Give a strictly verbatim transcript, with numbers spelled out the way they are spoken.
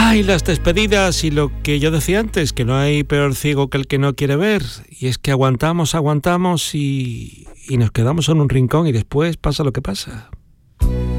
Ay, las despedidas y lo que yo decía antes, que no hay peor ciego que el que no quiere ver. Y es que aguantamos, aguantamos y, y nos quedamos en un rincón y después pasa lo que pasa.